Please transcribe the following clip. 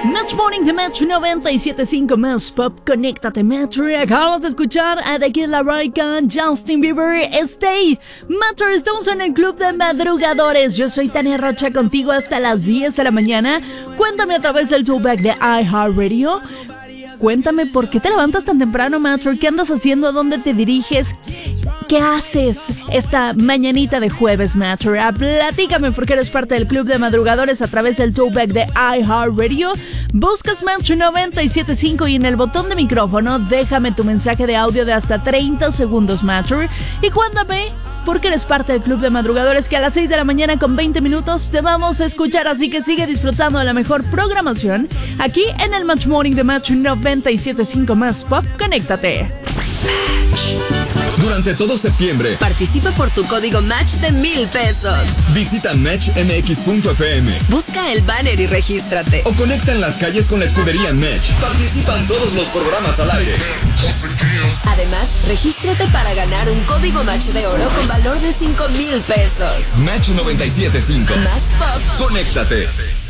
Match Morning de Match 97.5 más Pop, conéctate Match. Acabamos de escuchar a The Kid Laroi con Justin Bieber, Stay. Match, estamos en el Club de Madrugadores. Yo soy Tania Rocha, contigo hasta las 10 de la mañana. Cuéntame a través del toolback de iHeartRadio. Cuéntame por qué te levantas tan temprano, Match. ¿Qué andas haciendo? ¿A dónde te diriges? ¿Qué haces esta mañanita de jueves, Match? Platícame porque eres parte del Club de Madrugadores a través del toolback de iHeartRadio. Buscas Match 97.5 y en el botón de micrófono déjame tu mensaje de audio de hasta 30 segundos, Match. Y cuéntame porque eres parte del Club de Madrugadores, que a las 6 de la mañana con 20 minutos te vamos a escuchar. Así que sigue disfrutando de la mejor programación aquí en el Match Morning de Match 97.5 más Pop. Conéctate. Durante todo septiembre, participa por tu código Match de 1,000 pesos. Visita matchmx.fm. Busca el banner y regístrate. O conecta en las calles con la escudería Match. Participan todos los programas al aire. Además, regístrate para ganar un código Match de oro con valor de 5,000 pesos. Match 97.5. Más Pop. Conéctate.